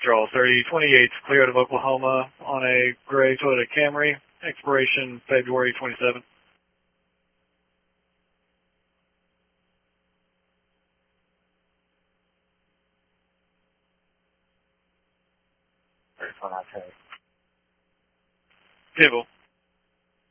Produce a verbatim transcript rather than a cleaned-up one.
Charles thirty twenty-eight, clear out of Oklahoma on a gray Toyota Camry, expiration February twenty-seventh. thirty-four, nine, ten. Tibble.